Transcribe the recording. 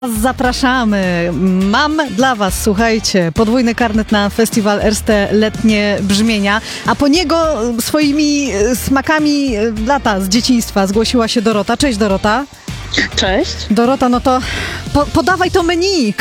Zapraszamy. Mam dla was, słuchajcie, podwójny karnet na festiwal Erste Letnie Brzmienia, a po niego swoimi smakami lata z dzieciństwa zgłosiła się Dorota. Cześć, Dorota. Cześć. Dorota, no to podawaj to menu.